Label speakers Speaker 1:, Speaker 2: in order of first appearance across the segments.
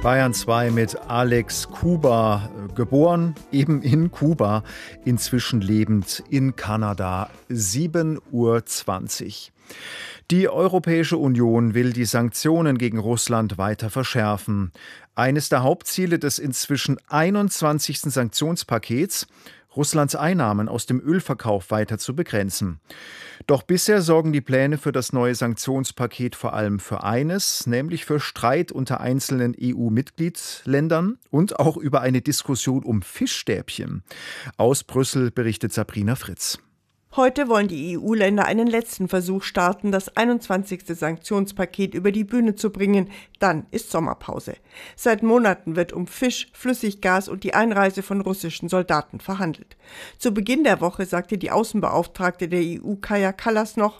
Speaker 1: Bayern 2 mit Alex Kuba, geboren eben in Kuba, inzwischen lebend in Kanada, 7:20 Uhr. Die Europäische Union will die Sanktionen gegen Russland weiter verschärfen. Eines der Hauptziele des inzwischen 21. Sanktionspakets: Russlands Einnahmen aus dem Ölverkauf weiter zu begrenzen. Doch bisher sorgen die Pläne für das neue Sanktionspaket vor allem für eines, nämlich für Streit unter einzelnen EU-Mitgliedsländern und auch über eine Diskussion um Fischstäbchen. Aus Brüssel berichtet Sabrina Fritz.
Speaker 2: Heute wollen die EU-Länder einen letzten Versuch starten, das 21. Sanktionspaket über die Bühne zu bringen. Dann ist Sommerpause. Seit Monaten wird um Fisch, Flüssiggas und die Einreise von russischen Soldaten verhandelt. Zu Beginn der Woche sagte die Außenbeauftragte der EU, Kaja Kallas, noch: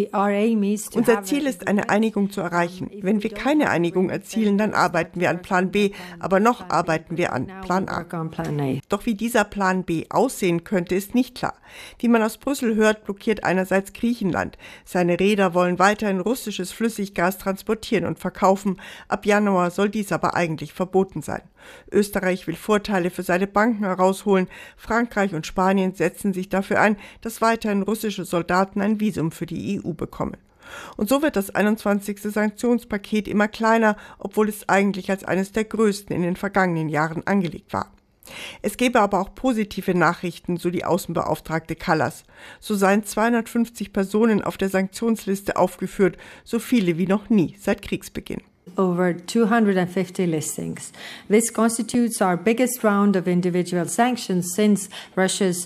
Speaker 2: Unser Ziel ist, eine Einigung zu erreichen. Wenn wir keine Einigung erzielen, dann arbeiten wir an Plan B, aber noch arbeiten wir an Plan A. Doch wie dieser Plan B aussehen könnte, ist nicht klar. Wie man aus Brüssel hört, blockiert einerseits Griechenland. Seine Reeder wollen weiterhin russisches Flüssiggas transportieren und verkaufen. Ab Januar soll dies aber eigentlich verboten sein. Österreich will Vorteile für seine Banken herausholen. Frankreich und Spanien setzen sich dafür ein, dass weiterhin russische Soldaten ein Visum für die EU bekommen. Und so wird das 21. Sanktionspaket immer kleiner, obwohl es eigentlich als eines der größten in den vergangenen Jahren angelegt war. Es gäbe aber auch positive Nachrichten, so die Außenbeauftragte Kallas. So seien 250 Personen auf der Sanktionsliste aufgeführt, so viele wie noch nie seit Kriegsbeginn.
Speaker 3: Over 250 listings. This constitutes our biggest round of individual sanctions since Russia's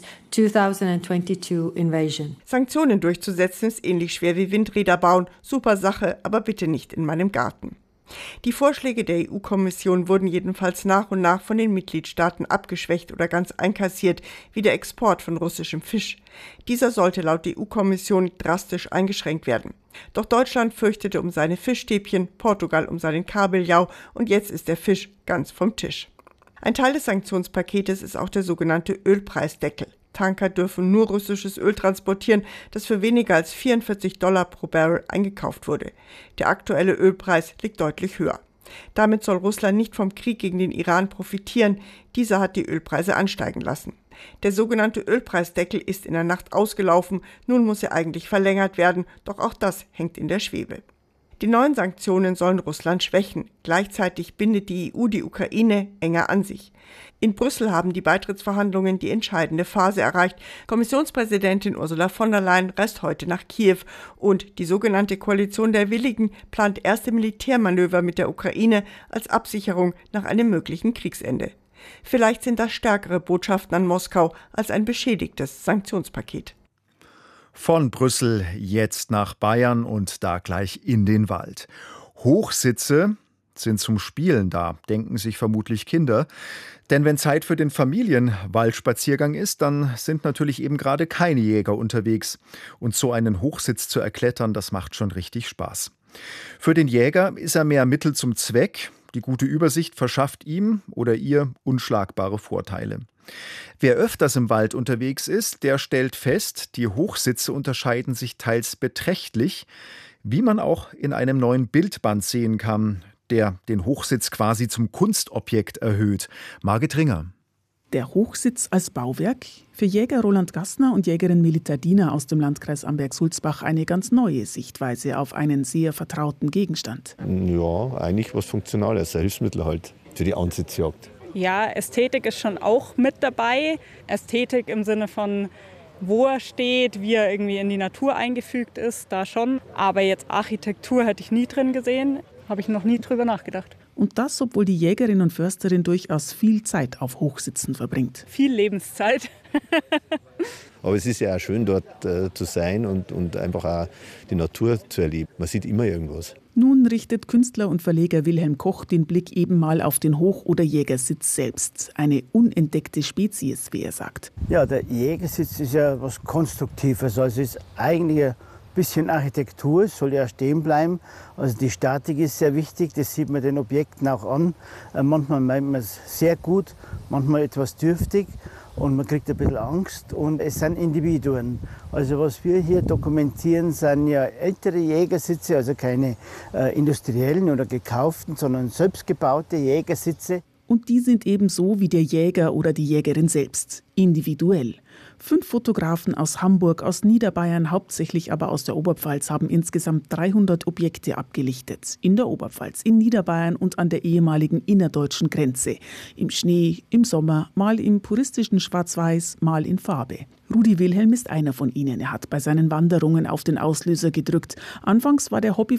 Speaker 3: 2022 invasion.
Speaker 2: Sanktionen durchzusetzen ist ähnlich schwer wie Windräder bauen. Super Sache, aber bitte nicht in meinem Garten. Die Vorschläge der EU-Kommission wurden jedenfalls nach und nach von den Mitgliedstaaten abgeschwächt oder ganz einkassiert, wie der Export von russischem Fisch. Dieser sollte laut der EU-Kommission drastisch eingeschränkt werden. Doch Deutschland fürchtete um seine Fischstäbchen, Portugal um seinen Kabeljau und jetzt ist der Fisch ganz vom Tisch. Ein Teil des Sanktionspaketes ist auch der sogenannte Ölpreisdeckel. Tanker dürfen nur russisches Öl transportieren, das für weniger als $44 pro Barrel eingekauft wurde. Der aktuelle Ölpreis liegt deutlich höher. Damit soll Russland nicht vom Krieg gegen den Iran profitieren. Dieser hat die Ölpreise ansteigen lassen. Der sogenannte Ölpreisdeckel ist in der Nacht ausgelaufen. Nun muss er eigentlich verlängert werden, doch auch das hängt in der Schwebe. Die neuen Sanktionen sollen Russland schwächen. Gleichzeitig bindet die EU die Ukraine enger an sich. In Brüssel haben die Beitrittsverhandlungen die entscheidende Phase erreicht. Kommissionspräsidentin Ursula von der Leyen reist heute nach Kiew und die sogenannte Koalition der Willigen plant erste Militärmanöver mit der Ukraine als Absicherung nach einem möglichen Kriegsende. Vielleicht sind das stärkere Botschaften an Moskau als ein beschädigtes Sanktionspaket.
Speaker 1: Von Brüssel jetzt nach Bayern und da gleich in den Wald. Hochsitze sind zum Spielen da, denken sich vermutlich Kinder. Denn wenn Zeit für den Familienwaldspaziergang ist, dann sind natürlich eben gerade keine Jäger unterwegs. Und so einen Hochsitz zu erklettern, das macht schon richtig Spaß. Für den Jäger ist er mehr Mittel zum Zweck. Die gute Übersicht verschafft ihm oder ihr unschlagbare Vorteile. Wer öfters im Wald unterwegs ist, der stellt fest, die Hochsitze unterscheiden sich teils beträchtlich, wie man auch in einem neuen Bildband sehen kann, der den Hochsitz quasi zum Kunstobjekt erhöht. Margit Ringer.
Speaker 4: Der Hochsitz als Bauwerk? Für Jäger Roland Gassner und Jägerin Melita Diener aus dem Landkreis Amberg-Sulzbach eine ganz neue Sichtweise auf einen sehr vertrauten Gegenstand.
Speaker 5: Ja, eigentlich was Funktionales, ein Hilfsmittel halt für die Ansitzjagd.
Speaker 6: Ja, Ästhetik ist schon auch mit dabei. Ästhetik im Sinne von, wo er steht, wie er irgendwie in die Natur eingefügt ist, da schon. Aber jetzt Architektur hätte ich nie drin gesehen, habe ich noch nie drüber nachgedacht.
Speaker 4: Und das, obwohl die Jägerin und Försterin durchaus viel Zeit auf Hochsitzen verbringt.
Speaker 6: Viel Lebenszeit.
Speaker 5: Aber es ist ja auch schön, dort zu sein und einfach auch die Natur zu erleben. Man sieht immer irgendwas.
Speaker 4: Nun richtet Künstler und Verleger Wilhelm Koch den Blick eben mal auf den Hoch- oder Jägersitz selbst. Eine unentdeckte Spezies, wie er sagt.
Speaker 7: Ja, der Jägersitz ist ja was Konstruktives. Also es ist eigentlich ein bisschen Architektur, es soll ja stehen bleiben. Also die Statik ist sehr wichtig, das sieht man den Objekten auch an. Manchmal meint man es sehr gut, manchmal etwas dürftig. und man kriegt ein bisschen Angst und es sind Individuen. Also was wir hier dokumentieren, sind ja ältere Jägersitze, also keine industriellen oder gekauften, sondern selbstgebaute Jägersitze.
Speaker 4: Und die sind ebenso wie der Jäger oder die Jägerin selbst, individuell. 5 Fotografen aus Hamburg, aus Niederbayern, hauptsächlich aber aus der Oberpfalz, haben insgesamt 300 Objekte abgelichtet. In der Oberpfalz, in Niederbayern und an der ehemaligen innerdeutschen Grenze. Im Schnee, im Sommer, mal im puristischen Schwarz-Weiß, mal in Farbe. Rudi Wilhelm ist einer von ihnen. Er hat bei seinen Wanderungen auf den Auslöser gedrückt. Anfangs war der Hobby